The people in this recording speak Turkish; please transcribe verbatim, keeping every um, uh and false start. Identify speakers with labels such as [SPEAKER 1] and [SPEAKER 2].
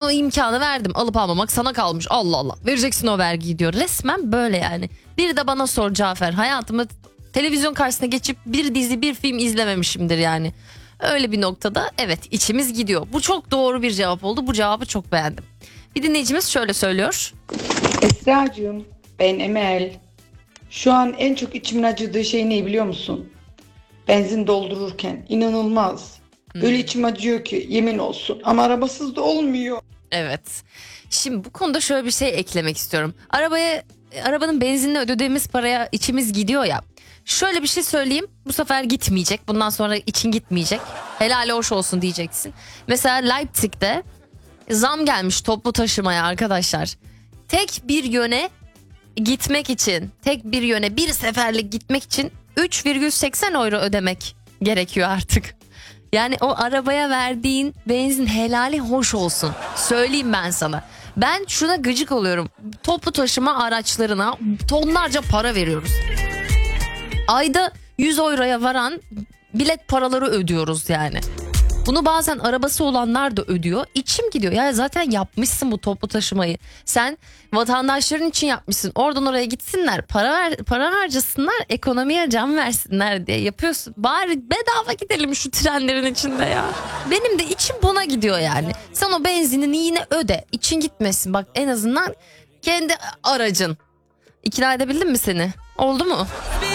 [SPEAKER 1] o imkanı verdim. Alıp almamak sana kalmış. Allah Allah. Vereceksin o vergiyi diyor. Resmen böyle yani. Bir de bana sor Cafer. Hayatımda televizyon karşısına geçip bir dizi bir film izlememişimdir yani. Öyle bir noktada evet içimiz gidiyor. Bu çok doğru bir cevap oldu. Bu cevabı çok beğendim. Bir dinleyicimiz şöyle söylüyor.
[SPEAKER 2] Esra'cığım, ben Emel. Şu an en çok içimin acıdığı şey ne biliyor musun? Benzin doldururken inanılmaz.
[SPEAKER 1] Hmm.
[SPEAKER 2] Öyle içim acıyor ki yemin olsun. Ama arabasız da olmuyor.
[SPEAKER 1] Evet. Şimdi bu konuda şöyle bir şey eklemek istiyorum. Arabaya, arabanın benzinle ödediğimiz paraya içimiz gidiyor ya. Şöyle bir şey söyleyeyim. Bu sefer gitmeyecek. Bundan sonra için gitmeyecek. Helal hoş olsun diyeceksin. Mesela Leipzig'te zam gelmiş toplu taşımaya arkadaşlar. Tek bir yöne gitmek için, tek bir yöne bir seferlik gitmek için üç virgül seksen euro ödemek gerekiyor artık. Yani o arabaya verdiğin benzin helali hoş olsun. Söyleyeyim ben sana. Ben şuna gıcık oluyorum. Toplu taşıma araçlarına tonlarca para veriyoruz. Ayda yüz euroya varan bilet paraları ödüyoruz yani. Bunu bazen arabası olanlar da ödüyor. İçim gidiyor. Ya zaten yapmışsın bu toplu taşımayı. Sen vatandaşların için yapmışsın. Oradan oraya gitsinler. Para ver, para harcasınlar. Ekonomiye can versinler diye yapıyorsun. Bari bedava gidelim şu trenlerin içinde ya. Benim de içim buna gidiyor yani. Sen o benzinini yine öde. İçin gitmesin. Bak en azından kendi aracın. İkna edebildim mi seni? Oldu mu?